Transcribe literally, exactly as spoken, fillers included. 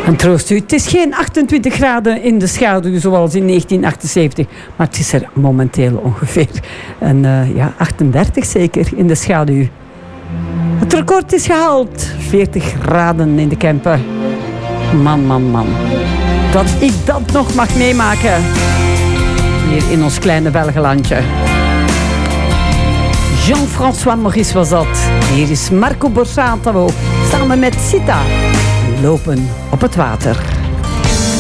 En troost u, het is geen achtentwintig graden in de schaduw zoals in negentien achtenzeventig. Maar het is er momenteel ongeveer een, uh, ja, achtendertig zeker in de schaduw. Het record is gehaald. veertig graden in de Kempen. Man, man, man. Dat ik dat nog mag meemaken. Hier in ons kleine Belgelandje. Jean-François Maurice was dat. Hier is Marco Borsato samen met Sita. Lopen op het water.